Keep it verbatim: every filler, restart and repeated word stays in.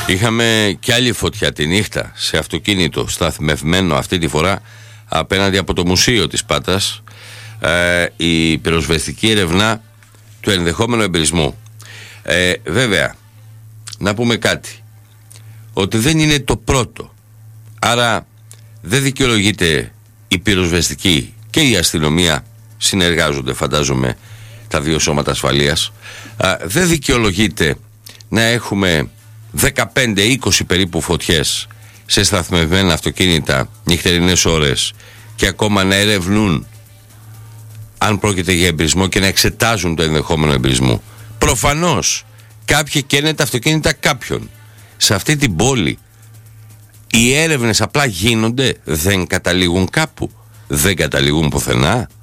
Είχαμε κι άλλη φωτιά τη νύχτα σε αυτοκίνητο σταθμευμένο αυτή τη φορά απέναντι από το Μουσείο της Πάτρας, ε, η πυροσβεστική ερευνά του ενδεχόμενου εμπρισμού. Ε, βέβαια, να πούμε κάτι, ότι δεν είναι το πρώτο, άρα δεν δικαιολογείται η πυροσβεστική και η αστυνομία, συνεργάζονται φαντάζομαι τα δύο σώματα ασφαλείας, ε, δεν δικαιολογείται να έχουμε δεκαπέντε είκοσι περίπου φωτιές σε σταθμευμένα αυτοκίνητα νυχτερινές ώρες και ακόμα να ερευνούν αν πρόκειται για εμπρισμό και να εξετάζουν το ενδεχόμενο εμπρισμού. Προφανώς κάποιοι καίνε τα αυτοκίνητα κάποιον. Σε αυτή την πόλη οι έρευνες απλά γίνονται, δεν καταλήγουν κάπου, δεν καταλήγουν πουθενά.